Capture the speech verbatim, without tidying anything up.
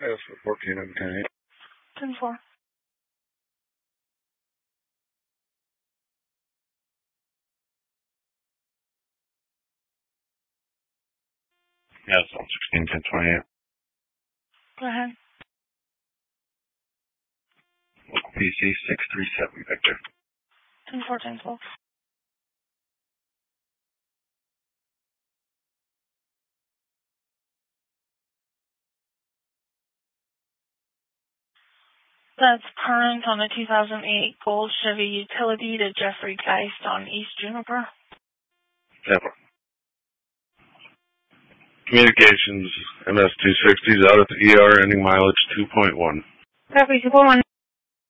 Yes, for fourteen and ten eight. ten four. Yes, on sixteen ten twenty eight. Go ahead. P C six three seven Victor. ten four ten twelve. That's current on a two thousand eight Gold Chevy Utility to Jeffrey Geist on East Juniper. Tampa. Communications M S two sixty is out at the E R, ending mileage two point one. Copy, two point one.